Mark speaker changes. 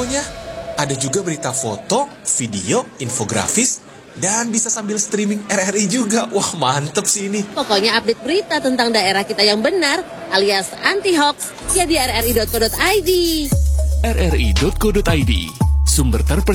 Speaker 1: infonya. Ada juga berita foto, video, infografis, dan bisa sambil streaming RRI juga. Wah, mantep sih ini.
Speaker 2: Pokoknya update berita tentang daerah kita yang benar, alias anti-hoax, ya di rri.co.id.
Speaker 3: rri.co.id, sumber terpercaya.